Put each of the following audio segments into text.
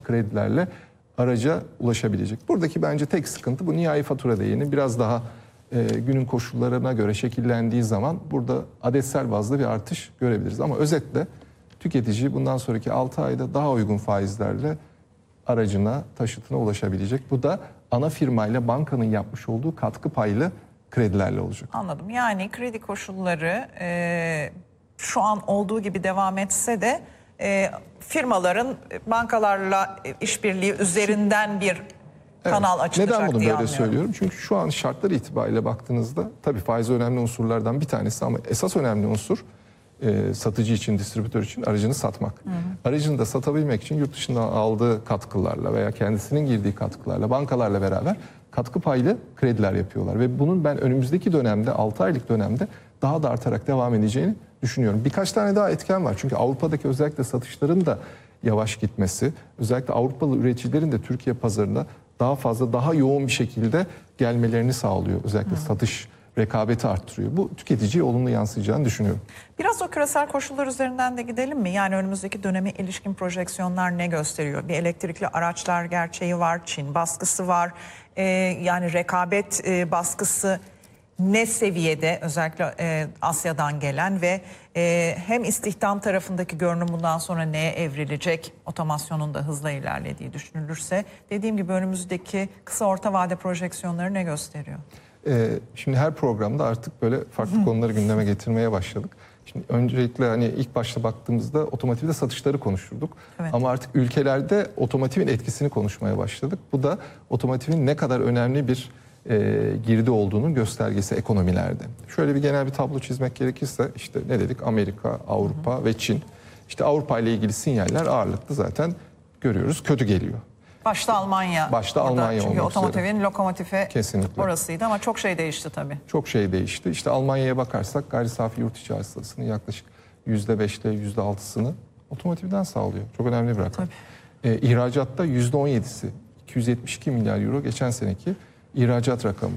kredilerle araca ulaşabilecek. Buradaki bence tek sıkıntı bu nihai fatura değerini biraz daha günün koşullarına göre şekillendiği zaman burada adetsel bazda bir artış görebiliriz. Ama özetle tüketici bundan sonraki 6 ayda daha uygun faizlerle aracına, taşıtına ulaşabilecek. Bu da ana firmayla bankanın yapmış olduğu katkı paylı kredilerle olacak. Anladım. Yani kredi koşulları şu an olduğu gibi devam etse de firmaların bankalarla işbirliği üzerinden bir kanal açılacak Neden bunu diye böyle anlıyorum. söylüyorum? Çünkü şu an şartlar itibariyle baktığınızda tabii faiz önemli unsurlardan bir tanesi ama esas önemli unsur satıcı için, distribütör için aracını satmak. Aracını da satabilmek için yurt dışından aldığı katkılarla veya kendisinin girdiği katkılarla, bankalarla beraber katkı paylı krediler yapıyorlar. Ve bunun ben önümüzdeki dönemde, 6 aylık dönemde daha da artarak devam edeceğini düşünüyorum. Birkaç tane daha etken var. Çünkü Avrupa'daki özellikle satışların da yavaş gitmesi, özellikle Avrupalı üreticilerin de Türkiye pazarına daha fazla, daha yoğun bir şekilde gelmelerini sağlıyor. Özellikle satış rekabeti arttırıyor. Bu tüketiciye olumlu yansıyacağını düşünüyorum. Biraz o küresel koşullar üzerinden de gidelim mi? Yani önümüzdeki döneme ilişkin projeksiyonlar ne gösteriyor? Bir elektrikli araçlar gerçeği var, Çin baskısı var. Yani rekabet baskısı ne seviyede, özellikle Asya'dan gelen ve hem istihdam tarafındaki görünüm bundan sonra neye evrilecek, otomasyonun da hızla ilerlediği düşünülürse, dediğim gibi önümüzdeki kısa orta vade projeksiyonları ne gösteriyor? Şimdi her programda artık böyle farklı konuları gündeme getirmeye başladık. Şimdi öncelikle hani ilk başta baktığımızda otomotivde satışları konuşurduk. Evet. Ama artık ülkelerde otomotivin etkisini konuşmaya başladık. Bu da otomotivin ne kadar önemli bir girdi olduğunun göstergesi ekonomilerde. Şöyle bir genel bir tablo çizmek gerekirse işte ne dedik? Amerika, Avrupa ve Çin. İşte Avrupa ile ilgili sinyaller ağırlıklı zaten görüyoruz. Kötü geliyor. Başta Almanya. Başta orada. Almanya Çünkü olmak otomotivin üzere. lokomotifi Kesinlikle. orasıydı ama çok şey değişti tabii. Çok şey değişti. İşte Almanya'ya bakarsak gayri safi yurt içi hasılasının yaklaşık %5 ile %6'sını otomotivden sağlıyor. Çok önemli bir rakam. İhracatta %17'si 272 milyar euro geçen seneki ihracat rakamı.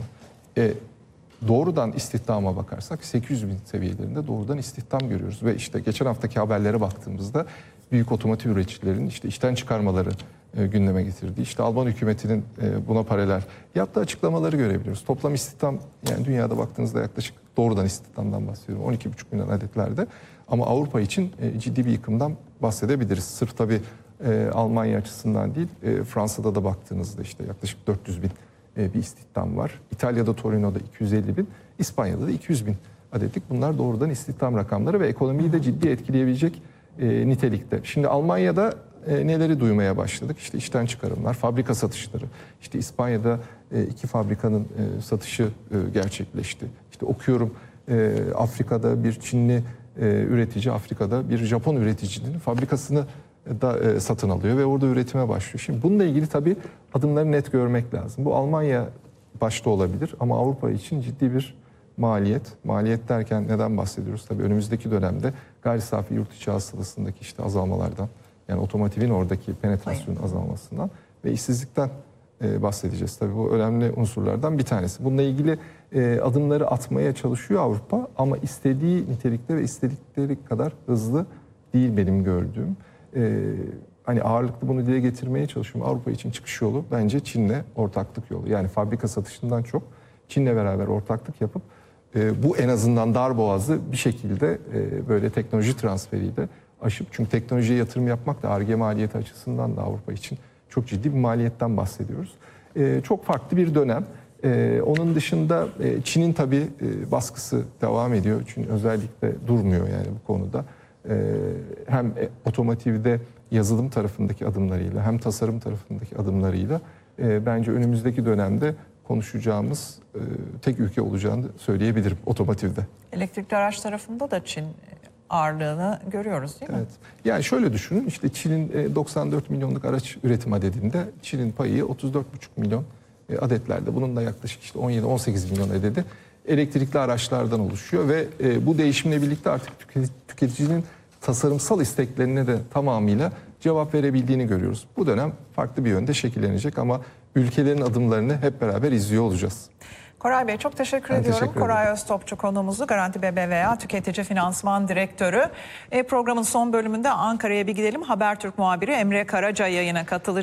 Doğrudan istihdama bakarsak 800 bin seviyelerinde doğrudan istihdam görüyoruz. Ve işte geçen haftaki haberlere baktığımızda büyük otomotiv üreticilerinin işte işten çıkarmaları gündeme getirdi. İşte Alman hükümetinin buna paralel yaptığı açıklamaları görebiliyoruz. Toplam istihdam, yani dünyada baktığınızda yaklaşık doğrudan istihdamdan bahsediyorum. 12,5 milyon adetlerde. Ama Avrupa için ciddi bir yıkımdan bahsedebiliriz. Sırf tabii Almanya açısından değil, Fransa'da da baktığınızda işte yaklaşık 400 bin bir istihdam var. İtalya'da, Torino'da 250 bin, İspanya'da da 200 bin adetlik. Bunlar doğrudan istihdam rakamları ve ekonomiyi de ciddi etkileyebilecek nitelikte. Şimdi Almanya'da neleri duymaya başladık? İşte işten çıkarımlar, fabrika satışları. İşte İspanya'da 2 fabrikanın satışı gerçekleşti. İşte okuyorum Afrika'da bir Çinli üretici, Afrika'da bir Japon üreticinin fabrikasını da satın alıyor ve orada üretime başlıyor. Şimdi bununla ilgili tabii adımları net görmek lazım. Bu Almanya başta olabilir ama Avrupa için ciddi bir maliyet. Maliyet derken neden bahsediyoruz? Tabii önümüzdeki dönemde gayri safi yurt içi hasılasındaki işte azalmalardan, yani otomotivin oradaki penetrasyonun azalmasından ve işsizlikten bahsedeceğiz. Tabii bu önemli unsurlardan bir tanesi. Bununla ilgili adımları atmaya çalışıyor Avrupa ama istediği nitelikte ve istedikleri kadar hızlı değil benim gördüğüm. Hani ağırlıklı bunu dile getirmeye çalışıyorum. Avrupa için çıkış yolu bence Çin'le ortaklık yolu. Yani fabrika satışından çok Çin'le beraber ortaklık yapıp bu en azından darboğazı bir şekilde böyle teknoloji transferiyle aşıp, çünkü teknolojiye yatırım yapmak da Ar-Ge maliyeti açısından da Avrupa için çok ciddi bir maliyetten bahsediyoruz. Çok farklı bir dönem. Onun dışında Çin'in tabii baskısı devam ediyor. Çünkü özellikle durmuyor yani bu konuda. Hem otomotivde yazılım tarafındaki adımlarıyla hem tasarım tarafındaki adımlarıyla bence önümüzdeki dönemde konuşacağımız tek ülke olacağını söyleyebilirim otomotivde. Elektrikli araç tarafında da Çin ağırlığını görüyoruz değil mi? Evet. Yani şöyle düşünün, işte Çin'in 94 milyonluk araç üretim adedinde Çin'in payı 34,5 milyon adetlerde. Bunun da yaklaşık işte 17-18 milyon adedi elektrikli araçlardan oluşuyor ve bu değişimle birlikte artık tüketicinin tasarımsal isteklerine de tamamıyla cevap verebildiğini görüyoruz. Bu dönem farklı bir yönde şekillenecek ama ülkelerin adımlarını hep beraber izliyor olacağız. Koray Bey çok teşekkür ediyorum. teşekkür Koray Öztopçu konuğumuzu, Garanti BBVA Tüketici Finansman Direktörü. Programın son bölümünde Ankara'ya bir gidelim. Habertürk muhabiri Emre Karaca yayına katılacak.